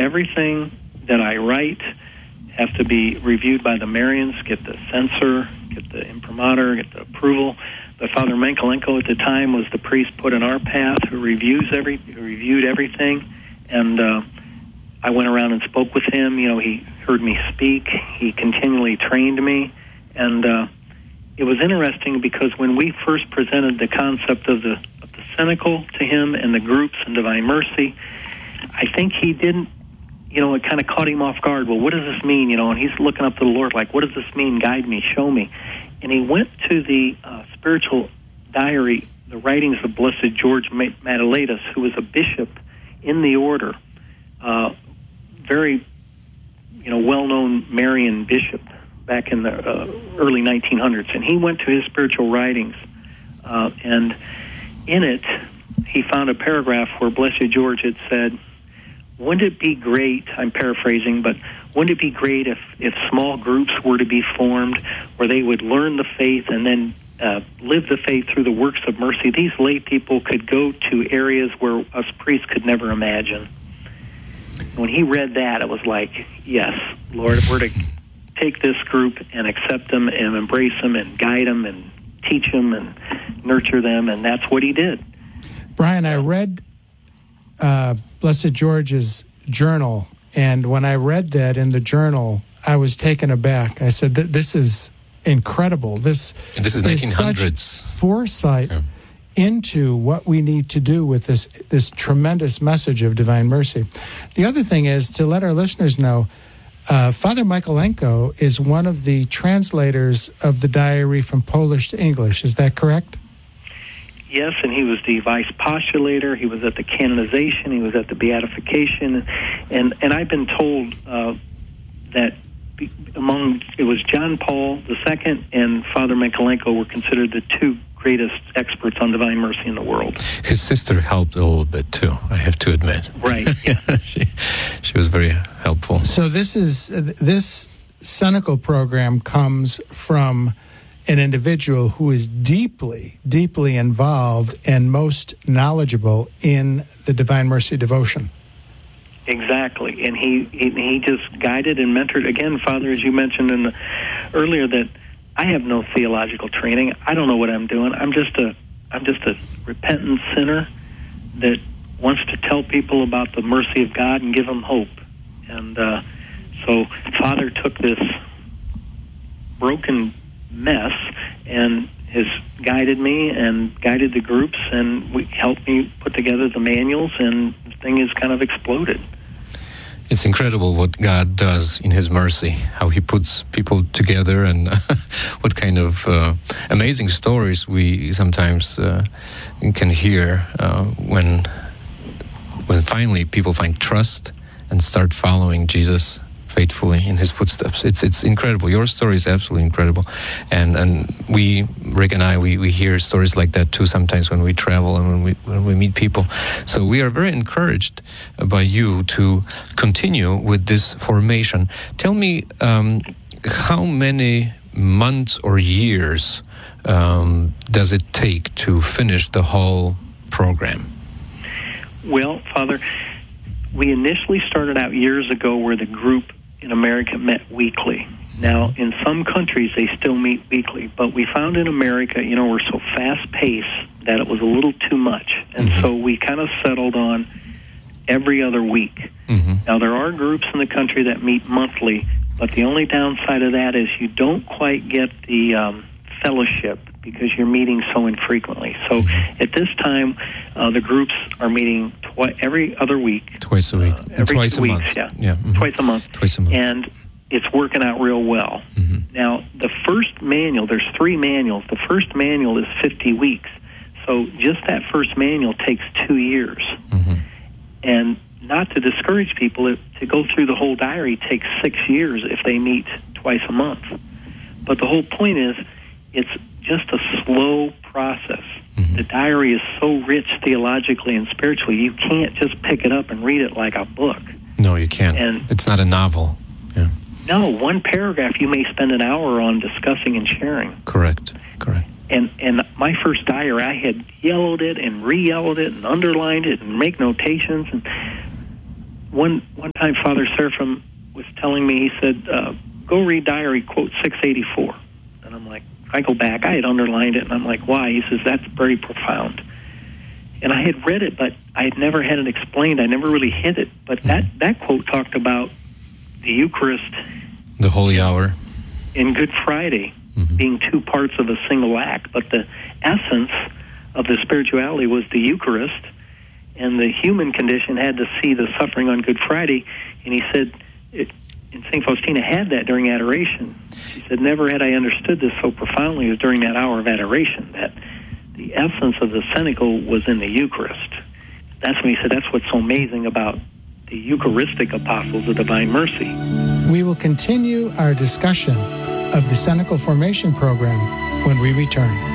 everything that I write have to be reviewed by the Marians, get the censor, get the imprimatur, get the approval. But Father Menkelenko at the time was the priest put in our path who reviewed everything. And I went around and spoke with him. He heard me speak. He continually trained me. And it was interesting because when we first presented the concept of the cenacle to him and the groups and Divine Mercy, I think he didn't, it kind of caught him off guard. Well, what does this mean? And he's looking up to the Lord like, what does this mean? Guide me, show me. And he went to the spiritual diary, the writings of Blessed George Matulaitis, who was a bishop in the order, very, well-known Marian bishop back in the early 1900s. And he went to his spiritual writings, and in it, he found a paragraph where Blessed George had said, wouldn't it be great, I'm paraphrasing, but wouldn't it be great if small groups were to be formed where they would learn the faith and then live the faith through the works of mercy? These lay people could go to areas where us priests could never imagine. When he read that, it was like, yes, Lord, we're to take this group and accept them and embrace them and guide them and teach them and nurture them, and that's what he did. Brian, I read Blessed George's journal, and when I read that in the journal, I was taken aback. I said, this is incredible. This is 1900s. Such foresight into what we need to do with this tremendous message of Divine Mercy. The other thing is to let our listeners know, Father Menkelenko is one of the translators of the diary from Polish to English. Is that correct? Yes, and he was the vice postulator. He was at the canonization. He was at the beatification. And I've been told that it was John Paul II and Father Menkelenko were considered the two greatest experts on Divine Mercy in the world. His sister helped a little bit too, I have to admit. Right. Yeah. she was very helpful. So this cenacle program comes from an individual who is deeply, deeply involved and most knowledgeable in the Divine Mercy devotion. Exactly, and he just guided and mentored. Again, Father, as you mentioned earlier, that I have no theological training. I don't know what I'm doing. I'm just a repentant sinner that wants to tell people about the mercy of God and give them hope. And so Father took this broken mess and has guided me and guided the groups, and helped me put together the manuals, and the thing has kind of exploded. It's incredible what God does in His mercy, how He puts people together, and what kind of amazing stories we sometimes can hear when finally people find trust and start following Jesus faithfully in His footsteps. It's incredible. Your story is absolutely incredible, and we, Rick and I, we hear stories like that too sometimes when we travel and when we meet people. So we are very encouraged by you to continue with this formation. Tell me, how many months or years does it take to finish the whole program? Well, Father, we initially started out years ago where the group in America met weekly. Now, in some countries, they still meet weekly, but we found in America, we're so fast-paced that it was a little too much. And so we kind of settled on every other week. Now, there are groups in the country that meet monthly, but the only downside of that is you don't quite get the fellowship because you're meeting so infrequently. So at this time, the groups are meeting every other week. Twice a week. Twice a month. Yeah. Twice a month. And it's working out real well. Now, the first manual, there's 3 manuals. The first manual is 50 weeks. So just that first manual takes 2 years. And not to discourage people, to go through the whole diary takes 6 years if they meet twice a month. But the whole point is, it's just a slow process. The diary is so rich theologically and spiritually, you can't just pick it up and read it like a book. No, you can't. And it's not a novel. Yeah. No, one paragraph you may spend an hour on discussing and sharing. Correct. And my first diary, I had yellowed it and re-yellowed it and underlined it and make notations. And one time Father Seraphim was telling me, he said, go read diary quote 684. And I'm like, I go back, I had underlined it, and I'm like, why? He says, that's very profound. And I had read it, but I had never had it explained. I never really hit it. But that quote talked about the Eucharist, the Holy Hour, in Good Friday, being two parts of a single act. But the essence of the spirituality was the Eucharist, and the human condition had to see the suffering on Good Friday. And he said, and St. Faustina had that during adoration. She said, never had I understood this so profoundly as during that hour of adoration, that the essence of the cenacle was in the Eucharist. That's when he said, that's what's so amazing about the Eucharistic apostles of divine mercy. We will continue our discussion of the cenacle formation program when we return.